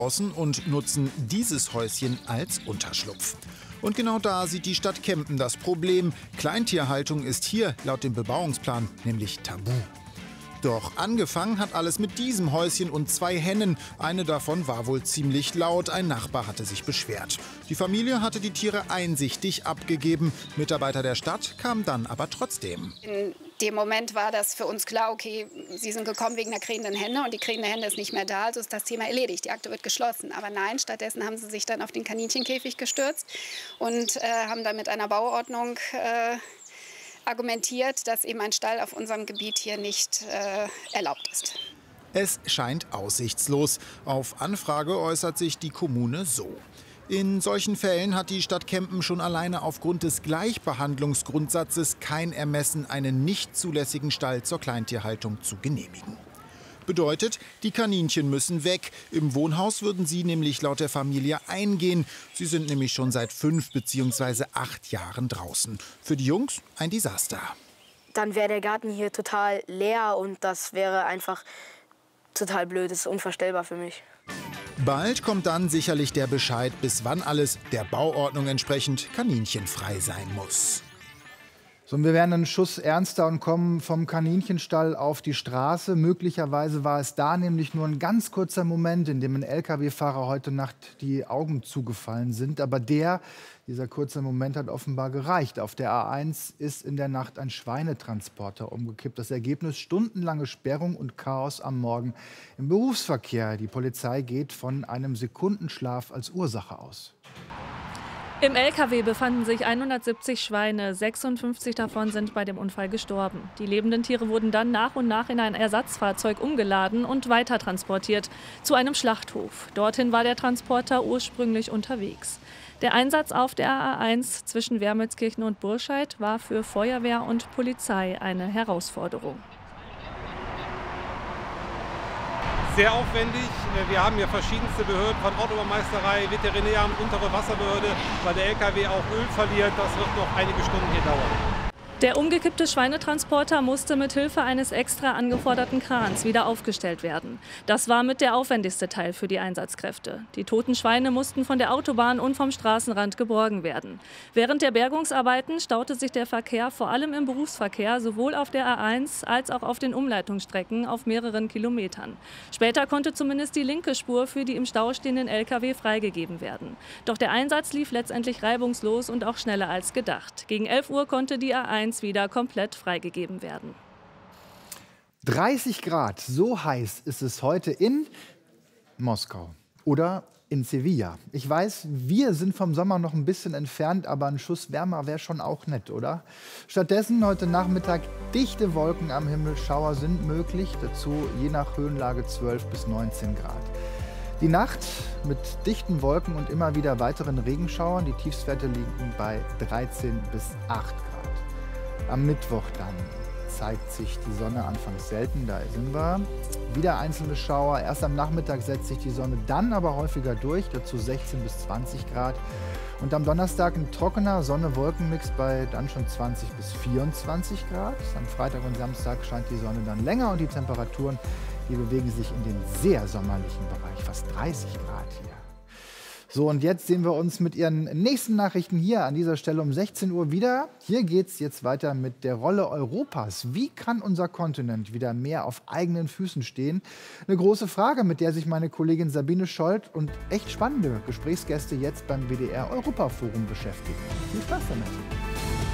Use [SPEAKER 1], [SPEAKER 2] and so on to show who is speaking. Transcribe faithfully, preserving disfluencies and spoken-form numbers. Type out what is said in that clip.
[SPEAKER 1] draußen und nutzen dieses Häuschen als Unterschlupf. Und genau da sieht die Stadt Kempen das Problem. Kleintierhaltung ist hier laut dem Bebauungsplan nämlich tabu. Doch angefangen hat alles mit diesem Häuschen und zwei Hennen. Eine davon war wohl ziemlich laut. Ein Nachbar hatte sich beschwert. Die Familie hatte die Tiere einsichtig abgegeben. Mitarbeiter der Stadt kamen dann aber trotzdem.
[SPEAKER 2] In dem Moment war das für uns klar, okay, sie sind gekommen wegen der krähenden Henne und die krähende Henne ist nicht mehr da, also ist das Thema erledigt, die Akte wird geschlossen. Aber nein, stattdessen haben sie sich dann auf den Kaninchenkäfig gestürzt und äh, haben dann mit einer Bauordnung äh, argumentiert, dass eben ein Stall auf unserem Gebiet hier nicht äh, erlaubt ist.
[SPEAKER 1] Es scheint aussichtslos. Auf Anfrage äußert sich die Kommune so. In solchen Fällen hat die Stadt Kempen schon alleine aufgrund des Gleichbehandlungsgrundsatzes kein Ermessen, einen nicht zulässigen Stall zur Kleintierhaltung zu genehmigen. Bedeutet, die Kaninchen müssen weg. Im Wohnhaus würden sie nämlich laut der Familie eingehen. Sie sind nämlich schon seit fünf bzw. acht Jahren draußen. Für die Jungs ein Desaster.
[SPEAKER 3] Dann wäre der Garten hier total leer und das wäre einfach total blöd. Das ist unvorstellbar für mich.
[SPEAKER 1] Bald kommt dann sicherlich der Bescheid, bis wann alles der Bauordnung entsprechend kaninchenfrei sein muss.
[SPEAKER 4] So, und wir werden einen Schuss ernster und kommen vom Kaninchenstall auf die Straße. Möglicherweise war es da nämlich nur ein ganz kurzer Moment, in dem ein L K W-Fahrer heute Nacht die Augen zugefallen sind. Aber der, dieser kurze Moment hat offenbar gereicht. Auf der A eins ist in der Nacht ein Schweinetransporter umgekippt. Das Ergebnis: stundenlange Sperrung und Chaos am Morgen im Berufsverkehr. Die Polizei geht von einem Sekundenschlaf als Ursache aus.
[SPEAKER 5] Im L K W befanden sich hundertsiebzig Schweine, sechsundfünfzig davon sind bei dem Unfall gestorben. Die lebenden Tiere wurden dann nach und nach in ein Ersatzfahrzeug umgeladen und weitertransportiert zu einem Schlachthof. Dorthin war der Transporter ursprünglich unterwegs. Der Einsatz auf der A eins zwischen Wermelskirchen und Burscheid war für Feuerwehr und Polizei eine Herausforderung.
[SPEAKER 6] Sehr aufwendig. Wir haben hier verschiedenste Behörden, von Autobahnmeisterei, Veterinäramt, untere Wasserbehörde, weil der L K W auch Öl verliert. Das wird noch einige Stunden hier dauern.
[SPEAKER 5] Der umgekippte Schweinetransporter musste mit Hilfe eines extra angeforderten Krans wieder aufgestellt werden. Das war mit der aufwendigste Teil für die Einsatzkräfte. Die toten Schweine mussten von der Autobahn und vom Straßenrand geborgen werden. Während der Bergungsarbeiten staute sich der Verkehr vor allem im Berufsverkehr sowohl auf der A eins als auch auf den Umleitungsstrecken auf mehreren Kilometern. Später konnte zumindest die linke Spur für die im Stau stehenden L K W freigegeben werden. Doch der Einsatz lief letztendlich reibungslos und auch schneller als gedacht. Gegen elf Uhr konnte die A eins wieder komplett freigegeben werden.
[SPEAKER 4] dreißig Grad, so heiß ist es heute in Moskau oder in Sevilla. Ich weiß, wir sind vom Sommer noch ein bisschen entfernt, aber ein Schuss wärmer wäre schon auch nett, oder? Stattdessen heute Nachmittag dichte Wolken am Himmel, Schauer sind möglich, dazu je nach Höhenlage zwölf bis neunzehn Grad. Die Nacht mit dichten Wolken und immer wieder weiteren Regenschauern, die Tiefstwerte liegen bei dreizehn bis acht Grad. Am Mittwoch dann zeigt sich die Sonne anfangs selten, da sind wir. Wieder einzelne Schauer, erst am Nachmittag setzt sich die Sonne dann aber häufiger durch, dazu sechzehn bis zwanzig Grad. Und am Donnerstag ein trockener Sonne-Wolken-Mix bei dann schon zwanzig bis vierundzwanzig Grad. Am Freitag und Samstag scheint die Sonne dann länger und die Temperaturen, die bewegen sich in den sehr sommerlichen Bereich, fast dreißig Grad hier. So, und jetzt sehen wir uns mit Ihren nächsten Nachrichten hier an dieser Stelle um sechzehn Uhr wieder. Hier geht es jetzt weiter mit der Rolle Europas. Wie kann unser Kontinent wieder mehr auf eigenen Füßen stehen? Eine große Frage, mit der sich meine Kollegin Sabine Scholz und echt spannende Gesprächsgäste jetzt beim W D R Europaforum beschäftigen. Viel Spaß damit!